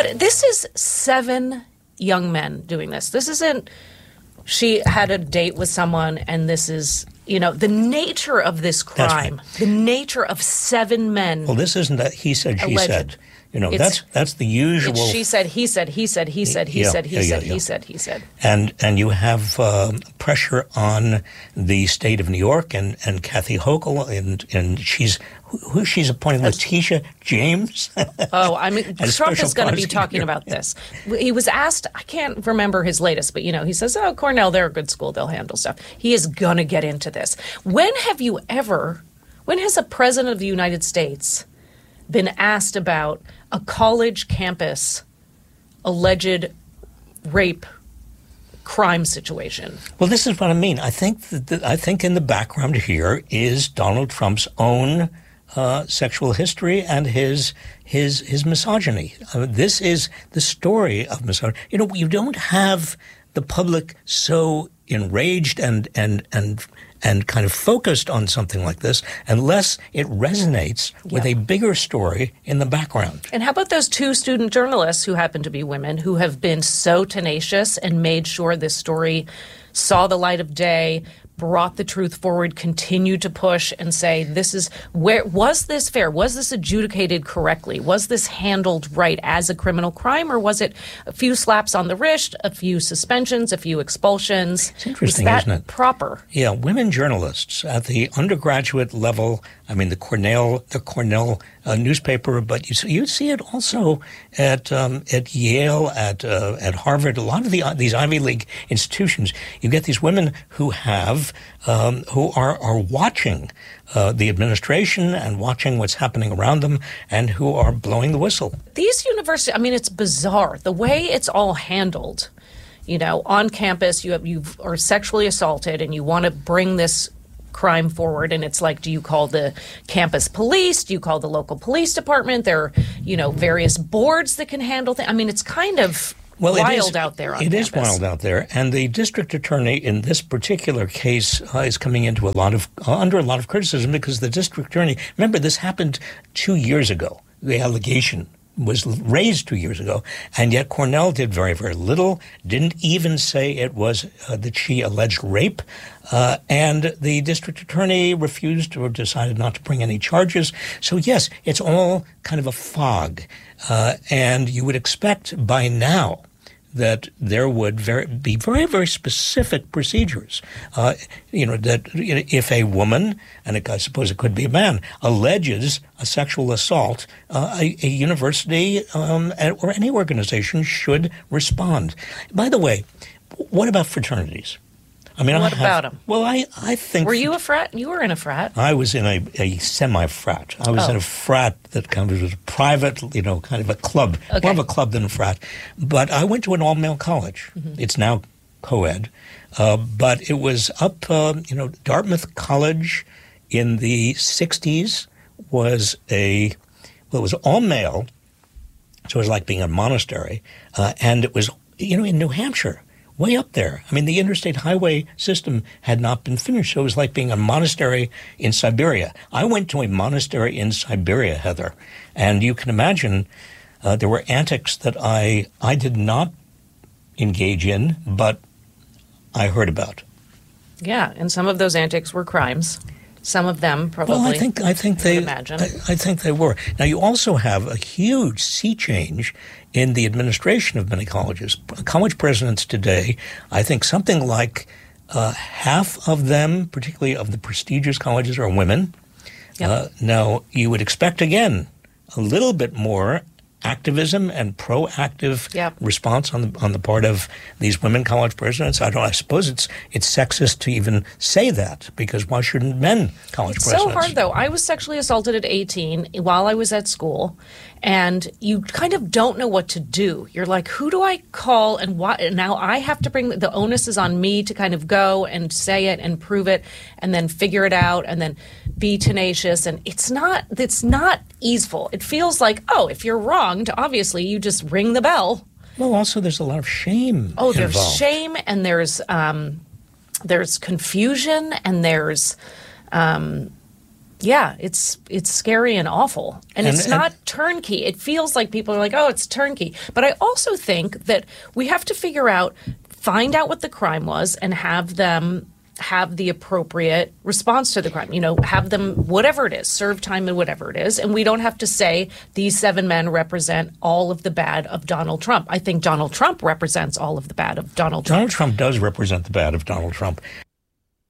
But this is 7 young men doing this. This isn't she had a date with someone and this is, the nature of this crime, right. The nature of 7 men. Well, this isn't that he said, she said. That's the usual. She said, he said, he said, he said, he said, he said, he said, he said. And you have pressure on the state of New York and Kathy Hochul, and she's appointing Letitia James. Trump is going to be talking about this. He was asked, I can't remember his latest, but he says, Cornell, they're a good school, they'll handle stuff. He is going to get into this. When has a president of the United States been asked about a college campus alleged rape crime situation? Well, this is what I mean. I think in the background here is Donald Trump's own sexual history and his misogyny. This is the story of misogyny. You don't have the public so enraged and kind of focused on something like this unless it resonates with a bigger story in the background. And how about those 2 student journalists who happen to be women who have been so tenacious and made sure this story saw the light of day, brought the truth forward, continued to push and say, was this fair? Was this adjudicated correctly? Was this handled right as a criminal crime, or was it a few slaps on the wrist, a few suspensions, a few expulsions? It's interesting, isn't it? Proper? Yeah, women journalists at the undergraduate level. I mean, the Cornell newspaper, but you see it also at Yale, at Harvard. A lot of these Ivy League institutions, you get these women who are watching the administration and watching what's happening around them, and who are blowing the whistle. These universities, it's bizarre the way it's all handled. On campus, you are sexually assaulted, and you want to bring this crime forward, and it's like, do you call the campus police? Do you call the local police department? There are, various boards that can handle things. It's kind of wild out there on campus. It is wild out there, and the district attorney in this particular case is coming into under a lot of criticism, because the district attorney, remember, this happened 2 years ago. The allegation was raised 2 years ago, and yet Cornell did very, very little, didn't even say it was that she alleged rape, and the district attorney refused or decided not to bring any charges. So yes, it's all kind of a fog, and you would expect by now that there would be very, very specific procedures. That if a woman, and I suppose it could be a man, alleges a sexual assault, a university or any organization should respond. By the way, what about fraternities? What about them? Well, I think... Were you a frat? You were in a frat. I was in a semi-frat. I was in a frat that kind of was private, kind of a club. Okay. More of a club than a frat. But I went to an all-male college. Mm-hmm. It's now co-ed. But it was up, Dartmouth College in the 60s was it was all-male. So it was like being in a monastery. And it was, in New Hampshire. Way up there. The interstate highway system had not been finished, so it was like being a monastery in Siberia. I went to a monastery in Siberia, Heather, and you can imagine there were antics that I did not engage in, but I heard about. Yeah, and some of those antics were crimes. Some of them probably. Well, I think they. Imagine. I think they were. Now, you also have a huge sea change in the administration of many colleges. College presidents today, I think something like half of them, particularly of the prestigious colleges, are women. Yep. Now, you would expect again a little bit more activism and proactive response on the part of these women college presidents. I suppose it's sexist to even say that, because why shouldn't men college presidents? It's so hard, though. I was sexually assaulted at 18 while I was at school, and you kind of don't know what to do. You're like, who do I call, and what? And now I have to bring the onus is on me to kind of go and say it and prove it, and then figure it out, and then be tenacious. And it's not easeful. It feels like, if you're wronged, obviously you just ring the bell. Well, also there's a lot of shame. Oh, there's involved. Shame, and there's confusion, and there's Yeah, it's scary and awful. And it's not turnkey. It feels like people are like, oh, it's turnkey. But I also think that we have to find out what the crime was and have them have the appropriate response to the crime. Have them, whatever it is, serve time and whatever it is. And we don't have to say these 7 men represent all of the bad of Donald Trump. I think Donald Trump represents all of the bad of Donald Trump. Donald Trump does represent the bad of Donald Trump.